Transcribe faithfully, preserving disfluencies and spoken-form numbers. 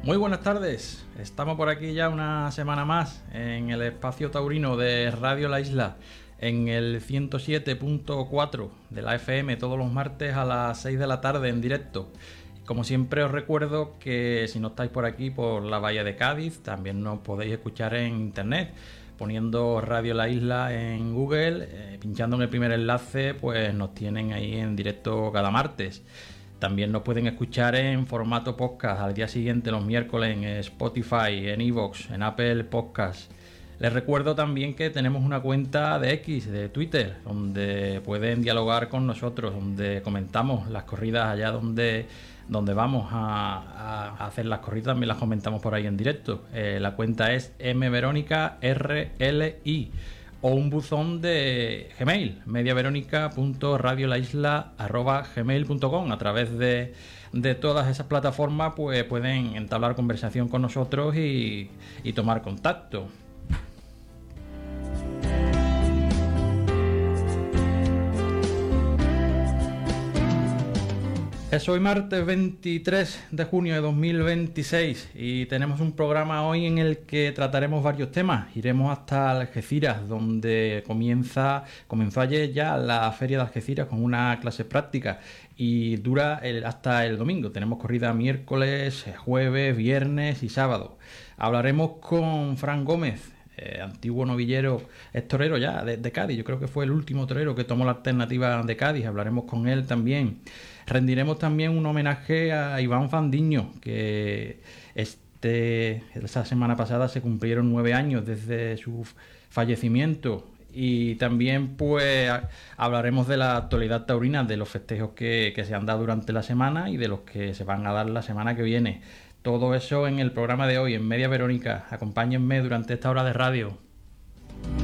Muy buenas tardes, estamos por aquí ya una semana más en el espacio taurino de Radio La Isla, en el ciento siete punto cuatro de la F M, todos los martes a las seis de la tarde en directo. Como siempre os recuerdo que si no estáis por aquí, por la Bahía de Cádiz, también nos podéis escuchar en internet, poniendo Radio La Isla en Google, eh, pinchando en el primer enlace, pues nos tienen ahí en directo cada martes. También nos pueden escuchar en formato podcast al día siguiente, los miércoles, en Spotify, en iVoox, en Apple Podcasts. Les recuerdo también que tenemos una cuenta de X, de Twitter, donde pueden dialogar con nosotros, donde comentamos las corridas allá donde, donde vamos a, a hacer las corridas, también las comentamos por ahí en directo. Eh, la cuenta es mveronica.rli o un buzón de Gmail, mediaveronica punto radiolaisla arroba gmail punto com. A través de, de todas esas plataformas pues pueden entablar conversación con nosotros y, y tomar contacto. Es hoy martes veintitrés de junio de dos mil veintiséis y tenemos un programa hoy en el que trataremos varios temas. Iremos hasta Algeciras, donde comienza comenzó ayer ya la feria de Algeciras con una clase práctica y dura el, hasta el domingo. Tenemos corrida miércoles, jueves, viernes y sábado. Hablaremos con Fran Gómez, Eh, antiguo novillero, es torero ya de, de Cádiz. Yo creo que fue el último torero que tomó la alternativa de Cádiz. Hablaremos con él también. Rendiremos también un homenaje a Iván Fandiño, que este esta semana pasada se cumplieron nueve años desde su fallecimiento. Y también pues hablaremos de la actualidad taurina, de los festejos que, que se han dado durante la semana y de los que se van a dar la semana que viene. Todo eso en el programa de hoy, en Media Verónica. Acompáñenme durante esta hora de radio.